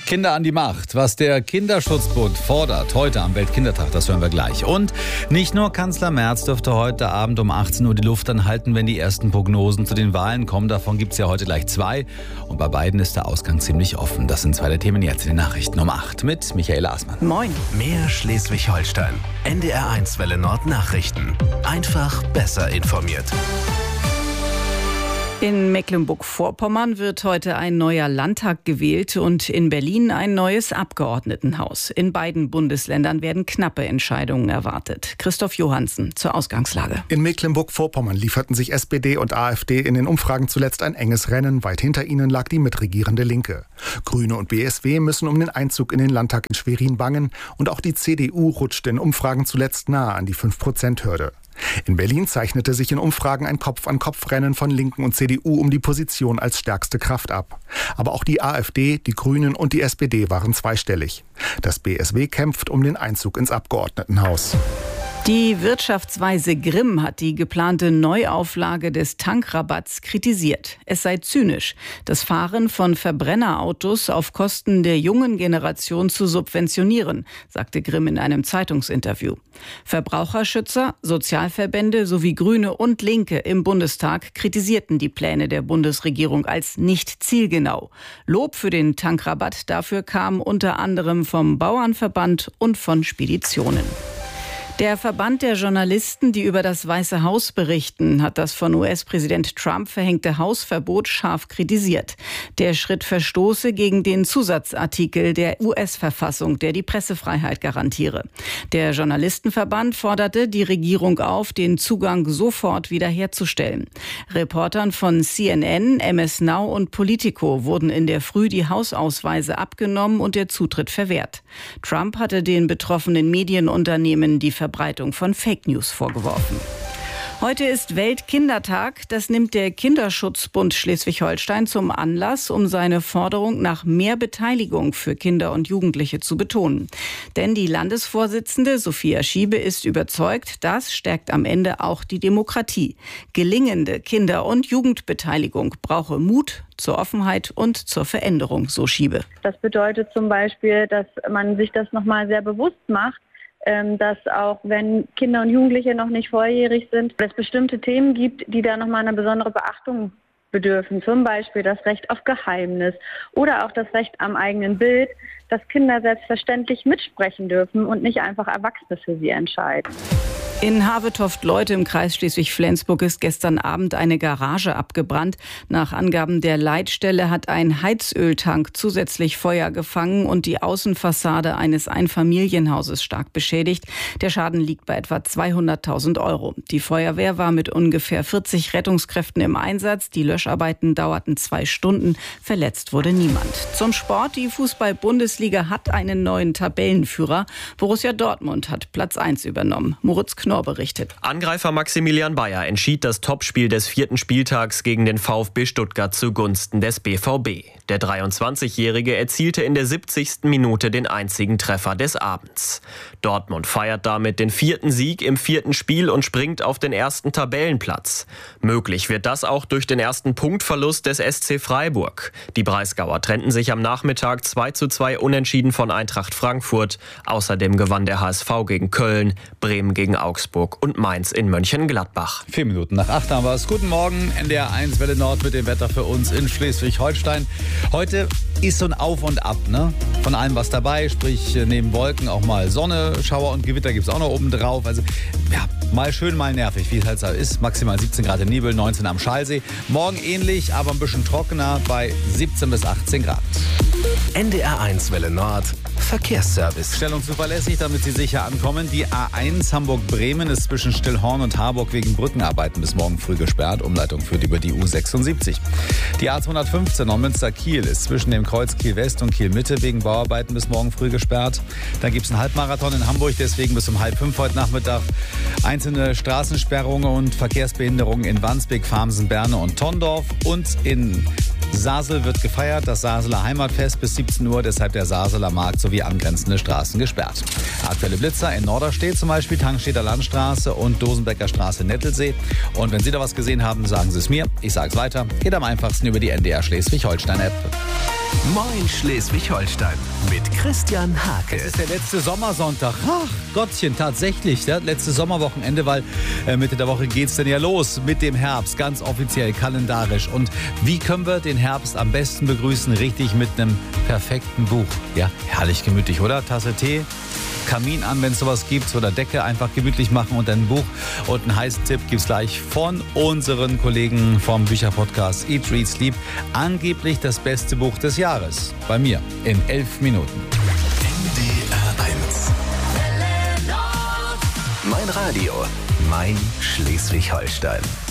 Kinder an die Macht. Was der Kinderschutzbund fordert heute am Weltkindertag, das hören wir gleich. Und nicht nur Kanzler Merz dürfte heute Abend um 18 Uhr die Luft anhalten, wenn die ersten Prognosen zu den Wahlen kommen. Davon gibt es ja heute gleich 2. Und bei beiden ist der Ausgang ziemlich offen. Das sind 2 der Themen jetzt in den Nachrichten um 8 mit Michael Aßmann. Moin. Mehr Schleswig-Holstein. NDR1 Welle Nord Nachrichten. Einfach besser informiert. In Mecklenburg-Vorpommern wird heute ein neuer Landtag gewählt und in Berlin ein neues Abgeordnetenhaus. In beiden Bundesländern werden knappe Entscheidungen erwartet. Christoph Johansen zur Ausgangslage. In Mecklenburg-Vorpommern lieferten sich SPD und AfD in den Umfragen zuletzt ein enges Rennen. Weit hinter ihnen lag die mitregierende Linke. Grüne und BSW müssen um den Einzug in den Landtag in Schwerin bangen. Und auch die CDU rutscht in Umfragen zuletzt nahe an die 5%-Hürde. In Berlin zeichnete sich in Umfragen ein Kopf-an-Kopf-Rennen von Linken und CDU um die Position als stärkste Kraft ab. Aber auch die AfD, die Grünen und die SPD waren zweistellig. Das BSW kämpft um den Einzug ins Abgeordnetenhaus. Die Wirtschaftsweise Grimm hat die geplante Neuauflage des Tankrabatts kritisiert. Es sei zynisch, das Fahren von Verbrennerautos auf Kosten der jungen Generation zu subventionieren, sagte Grimm in einem Zeitungsinterview. Verbraucherschützer, Sozialverbände sowie Grüne und Linke im Bundestag kritisierten die Pläne der Bundesregierung als nicht zielgenau. Lob für den Tankrabatt dafür kam unter anderem vom Bauernverband und von Speditionen. Der Verband der Journalisten, die über das Weiße Haus berichten, hat das von US-Präsident Trump verhängte Hausverbot scharf kritisiert. Der Schritt verstoße gegen den Zusatzartikel der US-Verfassung, der die Pressefreiheit garantiere. Der Journalistenverband forderte die Regierung auf, den Zugang sofort wiederherzustellen. Reportern von CNN, MS Now und Politico wurden in der Früh die Hausausweise abgenommen und der Zutritt verwehrt. Trump hatte den betroffenen Medienunternehmen die Verbreitung von Fake News vorgeworfen. Heute ist Weltkindertag. Das nimmt der Kinderschutzbund Schleswig-Holstein zum Anlass, um seine Forderung nach mehr Beteiligung für Kinder und Jugendliche zu betonen. Denn die Landesvorsitzende Sophia Schiebe ist überzeugt, das stärkt am Ende auch die Demokratie. Gelingende Kinder- und Jugendbeteiligung brauche Mut zur Offenheit und zur Veränderung, so Schiebe. Das bedeutet zum Beispiel, dass man sich das nochmal sehr bewusst macht, dass auch wenn Kinder und Jugendliche noch nicht volljährig sind, es bestimmte Themen gibt, die da nochmal eine besondere Beachtung bedürfen. Zum Beispiel das Recht auf Geheimnis oder auch das Recht am eigenen Bild, dass Kinder selbstverständlich mitsprechen dürfen und nicht einfach Erwachsene für sie entscheiden. In Havetoft-Leute im Kreis Schleswig-Flensburg ist gestern Abend eine Garage abgebrannt. Nach Angaben der Leitstelle hat ein Heizöltank zusätzlich Feuer gefangen und die Außenfassade eines Einfamilienhauses stark beschädigt. Der Schaden liegt bei etwa 200.000 €. Die Feuerwehr war mit ungefähr 40 Rettungskräften im Einsatz. Die Löscharbeiten dauerten 2 Stunden. Verletzt wurde niemand. Zum Sport. Die Fußball-Bundesliga hat einen neuen Tabellenführer. Borussia Dortmund hat Platz 1 übernommen. Moritz Knorr berichtet. Angreifer Maximilian Bayer entschied das Topspiel des 4. Spieltags gegen den VfB Stuttgart zugunsten des BVB. Der 23-Jährige erzielte in der 70. Minute den einzigen Treffer des Abends. Dortmund feiert damit den 4. Sieg im 4. Spiel und springt auf den 1. Tabellenplatz. Möglich wird das auch durch den ersten Punktverlust des SC Freiburg. Die Breisgauer trennten sich am Nachmittag 2:2 unentschieden von Eintracht Frankfurt. Außerdem gewann der HSV gegen Köln, Bremen gegen Augsburg und Mainz in Mönchengladbach. 4 Minuten nach 8 haben wir es. Guten Morgen, NDR1 Welle Nord mit dem Wetter für uns in Schleswig-Holstein. Heute ist so ein Auf und Ab, ne? Von allem was dabei, sprich neben Wolken auch mal Sonne, Schauer und Gewitter gibt es auch noch oben drauf. Also ja, mal schön, mal nervig, wie es halt so ist. Maximal 17 Grad im Nebel, 19 am Schalsee. Morgen ähnlich, aber ein bisschen trockener bei 17 bis 18 Grad. NDR1 Welle Nord Verkehrsservice. Stellung zuverlässig, damit Sie sicher ankommen. Die A1 Hamburg-Bremen ist zwischen Stillhorn und Harburg wegen Brückenarbeiten bis morgen früh gesperrt. Umleitung führt über die U76. Die A215 Neumünster-Kiel ist zwischen dem Kreuz Kiel-West und Kiel-Mitte wegen Bauarbeiten bis morgen früh gesperrt. Dann gibt es einen Halbmarathon in Hamburg, deswegen bis um 4:30 heute Nachmittag. Einzelne Straßensperrungen und Verkehrsbehinderungen in Wandsbek, Farmsen, Berne und Tondorf und in Sasel wird gefeiert, das Saseler Heimatfest bis 17 Uhr, deshalb der Saseler Markt sowie angrenzende Straßen gesperrt. Aktuelle Blitzer in Norderstedt zum Beispiel, Tangstedter Landstraße und Dosenbecker Straße Nettelsee. Und wenn Sie da was gesehen haben, sagen Sie es mir. Ich sage es weiter. Geht am einfachsten über die NDR Schleswig-Holstein-App. Moin Schleswig-Holstein mit Christian Hake. Es ist der letzte Sommersonntag. Ach Gottchen, tatsächlich. Ja, letzte Sommerwochenende, weil Mitte der Woche geht's denn ja los mit dem Herbst. Ganz offiziell, kalendarisch. Und wie können wir den Herbst am besten begrüßen? Richtig mit einem perfekten Buch. Ja, herrlich gemütlich, oder? Tasse Tee, Kamin an, wenn es sowas gibt, oder Decke einfach gemütlich machen und ein Buch. Und einen heißen Tipp gibt's gleich von unseren Kollegen vom Bücherpodcast Eat, Read, Sleep. Angeblich das beste Buch des Jahres. Bei mir in 11 Minuten. NDR 1. Mein Radio, mein Schleswig-Holstein.